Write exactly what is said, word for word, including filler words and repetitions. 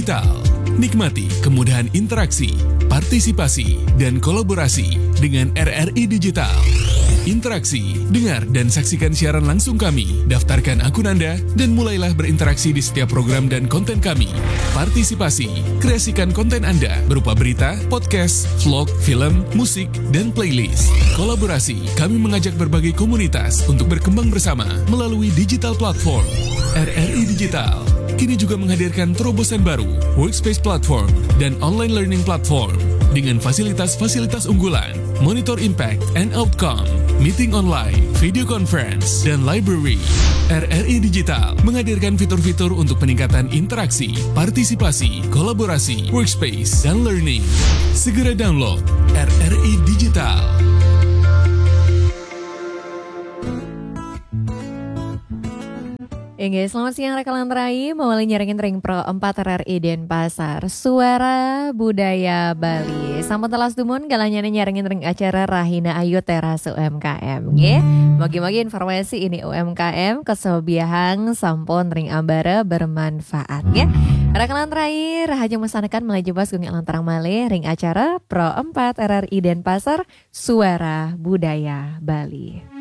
Digital. Nikmati kemudahan interaksi, partisipasi, dan kolaborasi dengan R R I Digital. Interaksi, dengar dan saksikan siaran langsung kami, daftarkan akun Anda, dan mulailah berinteraksi di setiap program dan konten kami. Partisipasi, kreasikan konten Anda berupa berita, podcast, vlog, film, musik, dan playlist. Kolaborasi, kami mengajak berbagai komunitas untuk berkembang bersama melalui digital platform. R R I Digital kini juga menghadirkan terobosan baru, workspace platform, dan online learning platform dengan fasilitas-fasilitas unggulan, monitor impact and outcome, meeting online, video conference, dan library. R R I Digital menghadirkan fitur-fitur untuk peningkatan interaksi, partisipasi, kolaborasi, workspace, dan learning. Segera download R R I Digital. Ya guys, selamat siang rekan Lantarai, mewali nyaringin Ring Pro empat R R I Denpasar, Suara Budaya Bali. Sampun telas dumun galanya nyaringin ring acara Rahina Ayu Teras U M K M. Nggih, mogi-mogi informasi ini U M K M kesobiahang sampun ring ambara bermanfaat ya. Rekan Lantarai, rahaja mesanakan melaju bas gung lantarang malih ring acara Pro empat R R I Denpasar, Suara Budaya Bali.